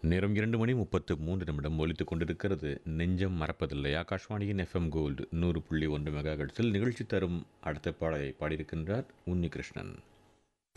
நேரம் 2:33 ஒலித்துக் கொண்டிருக்கிறது. நெஞ்சம் மறப்பதில்லை. ஆகாஷ்வாணியின் எஃப்எம் கோல்டு 100.1 மெகாஹெர்ட்ஸில் நிகழ்ச்சி தரும் அடுத்த பாடலை பாடியிருக்கின்றார் உன்னிகிருஷ்ணன்.